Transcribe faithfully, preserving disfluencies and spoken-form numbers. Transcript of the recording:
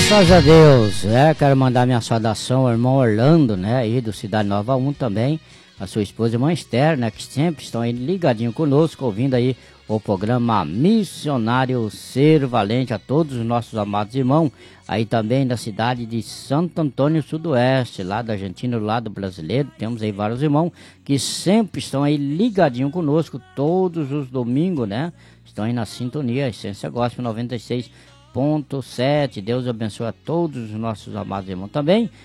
Graças a Deus, né? Quero mandar minha saudação ao irmão Orlando, né? Aí do Cidade Nova um também, a sua esposa e irmã Esther, né? Que sempre estão aí ligadinho conosco, ouvindo aí o programa Missionário Ser Valente, a todos os nossos amados irmãos, aí também da cidade de Santo Antônio Sudoeste, lá da Argentina, do lado brasileiro. Temos aí vários irmãos que sempre estão aí ligadinho conosco todos os domingos, né? Estão aí na sintonia, Essência Gospel noventa e seis ponto sete. Deus abençoe a todos os nossos amados irmãos também.